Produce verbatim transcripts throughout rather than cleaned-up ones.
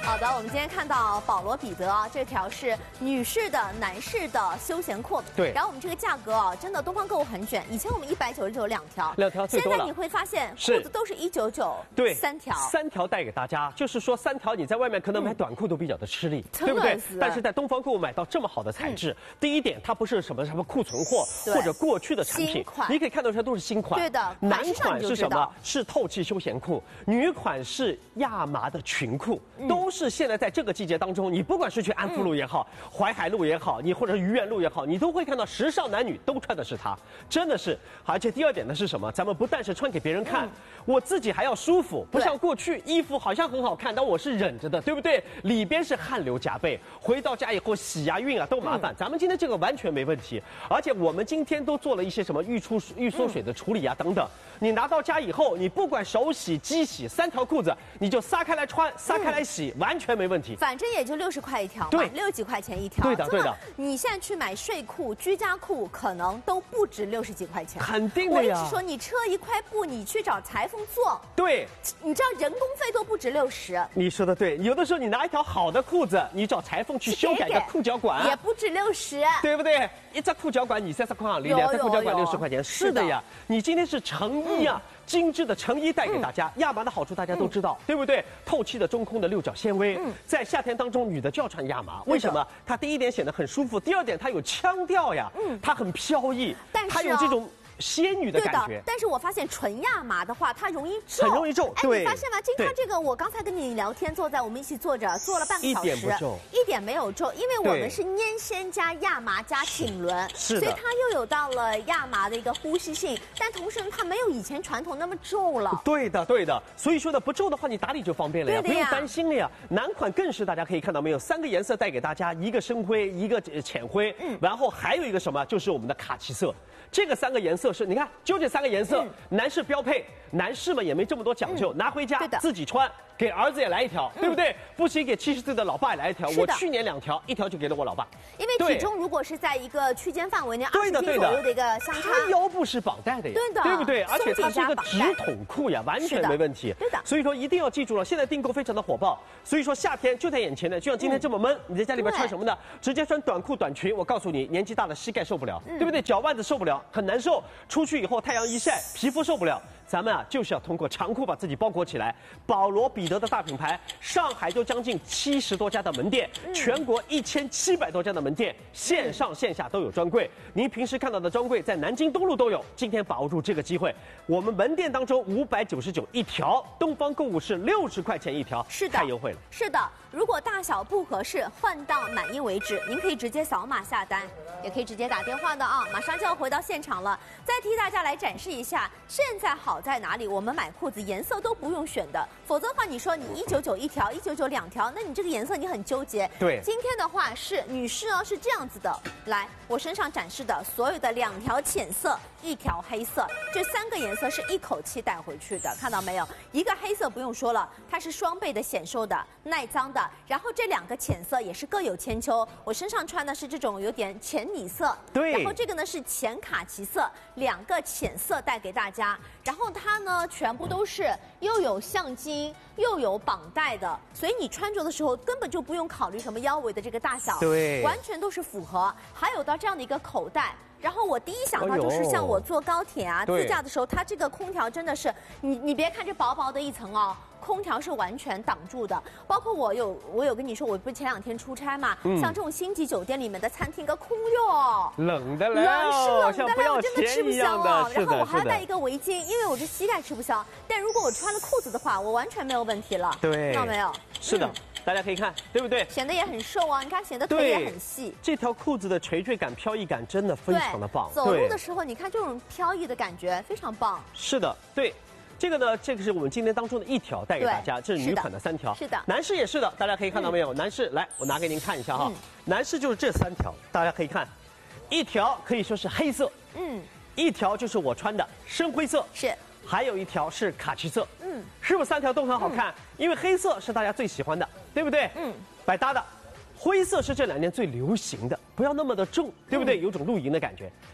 好的，我们今天看到保罗彼得啊，这条是女士的、男士的休闲裤。 对。 然后我们这个价格啊，真的东方购物很卷。以前我们一百九十九两条， 两条最多了。 现在你会发现裤子都是一九九， 对， 三条， 三条带给大家，就是说三条你在外面可能买短裤都比较的吃力， 嗯、 对不对？但是在东方购物买到这么好的材质，嗯、第一点它不是什么什么库存货或者过去的产品，你可以看到这都是新款。 对的。 男款是什么？是透气休闲裤，女款是亚麻的裙裤，嗯、都是现在在这个季节当中，你不管是去安福路也好，嗯、淮海路也好，你或者愚园路也好，你都会看到时尚男女都穿的是它，真的是。而且第二点呢是什么？咱们不但是穿给别人看，嗯、我自己还要舒服，不像过去衣服好像很好看，但我是忍着的，对不对？里边是汗流浃背，回到家以后洗啊熨啊都麻烦。嗯、咱们今天这个完全没问题，而且我们今天都做了一些什么预出预缩水的处理啊、嗯、等等。你拿到家以后，你不管手洗、机洗，三条裤子你就撒开来穿，撒开来洗，嗯、完全没问题。 反正也就六十块一条嘛， 对， 六几块钱一条。 对的，对的。 你现在去买睡裤、居家裤，可能都不止六十几块钱。 肯定的呀。 我一直说，你车一块布，你去找裁缝做， 对， 你知道人工费都不止六十。 你说的对，有的时候你拿一条好的裤子，你找裁缝去修改一个裤脚管， 也不止六十， 对不对？一只裤脚管你三十块行里，两只裤脚管六十块钱，是的呀。你今天是成衣啊。嗯精致的成衣带给大家，嗯、亚麻的好处大家都知道，嗯、对不对？透气的中空的六角纤维，嗯、在夏天当中，女的就要穿亚麻。为什么？它第一点显得很舒服，第二点它有腔调呀，嗯、它很飘逸， 但是、 它有这种仙女的感觉。 但是我发现纯亚麻的话，它容易皱， 很容易皱。 哎，你发现吗？今天这个我刚才跟你聊天，坐在我们一起坐着，坐了半个小时， 一点不皱， 一点没有皱，因为我们是粘纤加亚麻加挺纶， 是所以它又有到了亚麻的一个呼吸性，但同时它没有以前传统那么皱了。 对的，对的。所以说呢，不皱的话，你打理就方便了呀，不用担心了呀。男款更是大家可以看到没有，三个颜色带给大家，一个深灰，一个浅灰，嗯，然后还有一个什么，就是我们的卡其色。这个三个颜色是，你看，就这三个颜色，嗯、男士标配，男士们也没这么多讲究，嗯、拿回家自己穿，给儿子也来一条，嗯、对不对？不行，给七十岁的老爸也来一条。我去年两条，一条就给了我老爸。 因为体重如果是在一个区间范围内，二十斤左右的一个相差， 它腰部是绑带的呀， 对的， 对不对？而且它是一个直筒裤呀，完全没问题。 对的。 所以说一定要记住了，现在订购非常的火爆，所以说夏天就在眼前呢，就像今天这么闷，嗯、你在家里边穿什么呢？直接穿短裤短裙，我告诉你，年纪大了膝盖受不了，嗯、对不对？脚腕子受不了，很难受。出去以后太阳一晒，皮肤受不了。咱们啊，就是要通过长裤把自己包裹起来。保罗彼得的大品牌，上海就将近七十多家的门店，嗯、全国一千七百多家的门店，线上线下都有专柜。您平时看到的专柜在南京东路都有。今天把握住这个机会，我们门店当中五百九十九一条，东方购物是六十块钱一条， 是的， 太优惠了。 是的，如果大小不合适，换到满意为止。您可以直接扫码下单，也可以直接打电话的啊。马上就要回到现场了，再替大家来展示一下，现在好在哪里？我们买裤子颜色都不用选的，否则的话，你说你一九九一条，一九九两条，那你这个颜色你很纠结。 对， 今天的话是女士哦，是这样子的。来，我身上展示的所有的两条浅色，一条黑色，这三个颜色是一口气带回去的，看到没有？一个黑色不用说了，它是双倍的显瘦的、耐脏的。然后这两个浅色也是各有千秋，我身上穿的是这种有点浅米色， 对。 然后这个呢是浅卡其色，两个浅色带给大家。然后它呢全部都是又有橡筋又有绑带的，所以你穿着的时候根本就不用考虑什么腰围的这个大小， 对， 完全都是符合。还有到这样的一个口袋。然后我第一想到就是像我坐高铁啊、自驾的时候，它这个空调真的是，你你别看这薄薄的一层哦，空调是完全挡住的。包括我有我有跟你说，我不是前两天出差嘛，嗯、像这种星级酒店里面的餐厅个空哟， 冷的嘞， 冷是冷的嘞，我真的吃不消哦。 然后我还要带一个围巾，因为我这膝盖吃不消。但如果我穿了裤子的话，我完全没有问题了。 对， 看到没有？ 是的。嗯，大家可以看，对不对？ 显得也很瘦啊，你看显得腿也很细。 这条裤子的垂坠感、飘逸感真的非常的棒。 走路的时候，你看这种飘逸的感觉非常棒。 是的，对。这个呢，这个是我们今天当中的一条带给大家，这是女款的三条。 是的， 男士也是的，大家可以看到没有？嗯、男士，来，我拿给您看一下哈。嗯、男士就是这三条，大家可以看，一条可以说是黑色，嗯，一条就是我穿的深灰色， 是。 还有一条是卡其色，嗯，是不是三条都很好看？嗯、因为黑色是大家最喜欢的，对不对？嗯，百搭的。灰色是这两年最流行的，不要那么的重，对不对？嗯、有种露营的感觉。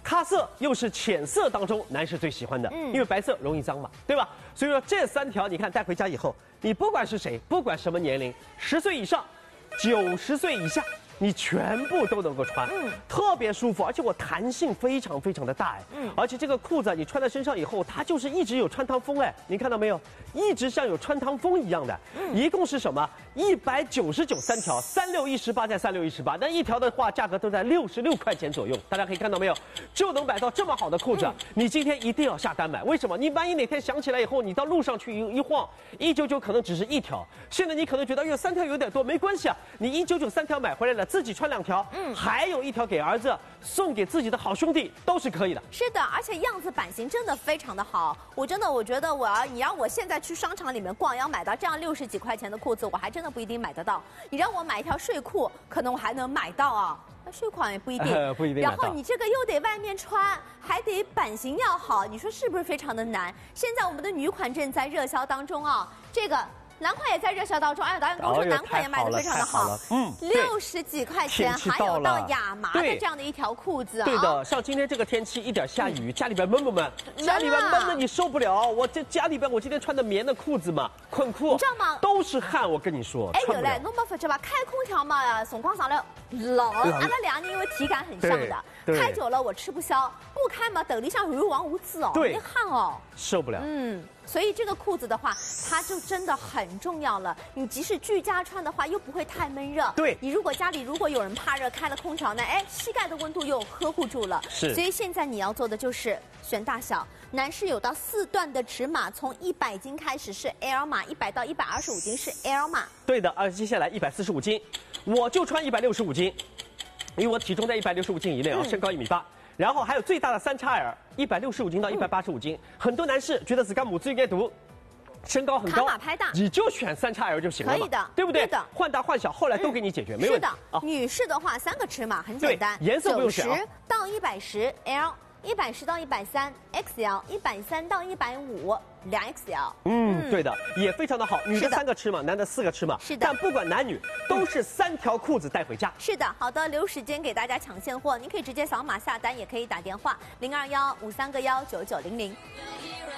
咖色又是浅色当中男士最喜欢的， 嗯因为白色容易脏嘛，对吧？所以说这三条你看带回家以后，你不管是谁，不管什么年龄，十岁以上，九十岁以下。你全部都能够穿，嗯，特别舒服，而且我弹性非常非常的大哎，嗯，而且这个裤子你穿在身上以后，它就是一直有穿堂风哎，你看到没有？一直像有穿堂风一样的，嗯，一共是什么？一百九十九三条，三六一十八再三六一十八，那一条的话价格都在六十六块钱左右，大家可以看到没有？就能买到这么好的裤子，嗯，你今天一定要下单买，为什么？你万一哪天想起来以后，你到路上去一一晃，一九九可能只是一条，现在你可能觉得哎呦三条有点多，没关系啊，你一九九三条买回来了。自己穿两条，嗯，还有一条给儿子，送给自己的好兄弟都是可以的。 是的，而且样子版型真的非常的好。我真的，我觉得我要你让我现在去商场里面逛，要买到这样六十几块钱的裤子，我还真的不一定买得到。你让我买一条睡裤，可能我还能买到啊。睡款也不一定， 呃、不一定。 然后你这个又得外面穿，还得版型要好，你说是不是非常的难？现在我们的女款正在热销当中啊，这个。男款也在热销当中，哎，导演跟我说男款也卖得非常的好， 嗯， 六十几块钱，还有到亚麻的这样的一条裤子啊。 对的，像今天这个天气，一点下雨，家里边闷不闷？家里边闷的你受不了。我这家里边，我今天穿的棉的裤子嘛，困裤， 你知道吗？ 都是汗，我跟你说。 哎，有嘞，侬没发觉吧？开空调嘛呀，辰光长了冷，俺们两个人因为体感很像的，开久了我吃不消，不开嘛，头里向如往无滋哦， 对， 汗哦， 受不了。 嗯。所以这个裤子的话，它就真的很重要了。你即使居家穿的话，又不会太闷热。 对， 你如果家里如果有人怕热，开了空调呢，哎，膝盖的温度又呵护住了。 是。 所以现在你要做的就是选大小，男士有到四段的尺码，从一百斤开始是 L 码，一百到一百二十五斤是 L 码。 对的，而接下来一百四十五斤，我就穿一百六十五斤，因为我体重在一百六十五斤以内啊，嗯、身高一米八。然后还有最大的三 X L， 一百六十五斤到一百八十五斤，嗯、很多男士觉得自己母子应该读，身高很高， 卡码拍大， 你就选三 X L 就行了嘛， 可以的， 对不对？ 对的， 换大换小，后来都给你解决，嗯、没问题。 是的，啊、女士的话三个尺码很简单， 颜色不用选啊， 九十到一百十 L， 一百十到一百三 X L， 一百三到一百五。两 X L， 嗯，对的，也非常的好。女的三个尺码，男的四个尺码， 是的。 但不管男女，都是三条裤子带回家。 是的，好的，留时间给大家抢现货，您可以直接扫码下单，也可以打电话零二幺五三个幺九九零零。